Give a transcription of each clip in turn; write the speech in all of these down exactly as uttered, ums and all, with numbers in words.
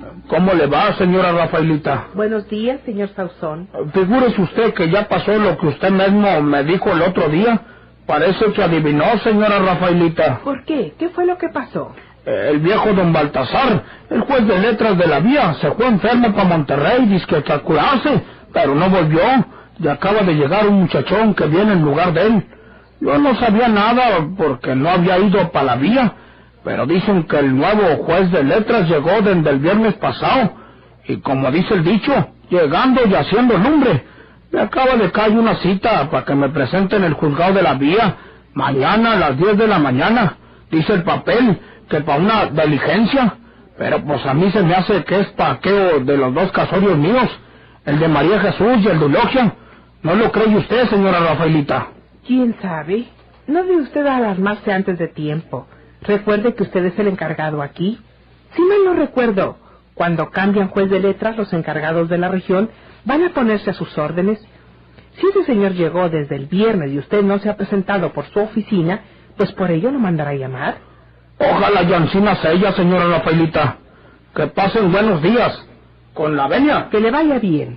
¿Cómo le va, señora Rafaelita? Buenos días, señor Sauzón. Figúrese usted que ya pasó lo que usted mismo me dijo el otro día. Parece que adivinó, señora Rafaelita. ¿Por qué? ¿Qué fue lo que pasó? El viejo don Baltasar, el juez de letras de la vía, se fue enfermo para Monterrey, dizque que a curarse, pero no volvió. Y acaba de llegar un muchachón que viene en lugar de él. Yo no sabía nada porque no había ido para la vía, pero dicen que el nuevo juez de letras llegó desde el viernes pasado, y como dice el dicho, llegando y haciendo lumbre. Me acaba de caer una cita para que me presente en el juzgado de la vía, mañana a las diez de la mañana. Dice el papel que para una diligencia, pero pues a mí se me hace que es paqueo de los dos casorios míos, el de María Jesús y el de Eulogia. ¿No lo cree usted, señora Rafaelita? ¿Quién sabe? No debe usted alarmarse antes de tiempo. Recuerde que usted es el encargado aquí. Si mal no recuerdo, cuando cambian juez de letras, los encargados de la región van a ponerse a sus órdenes. Si ese señor llegó desde el viernes y usted no se ha presentado por su oficina, pues por ello lo mandará a llamar. Ojalá Yancina sea ella, señora Rafaelita. Que pasen buenos días. Con la venia. Que le vaya bien.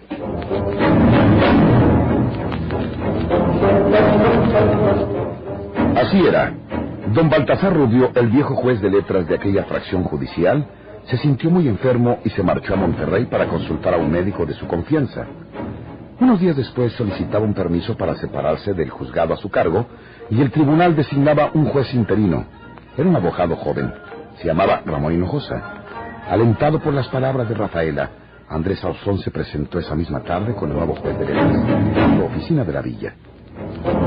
Así era. Don Baltasar Rubio, el viejo juez de letras de aquella fracción judicial, se sintió muy enfermo y se marchó a Monterrey para consultar a un médico de su confianza. Unos días después solicitaba un permiso para separarse del juzgado a su cargo y el tribunal designaba un juez interino. Era un abogado joven. Se llamaba Ramón Hinojosa. Alentado por las palabras de Rafaela, Andrés Sauzón se presentó esa misma tarde con el nuevo juez de letras en la oficina de la villa.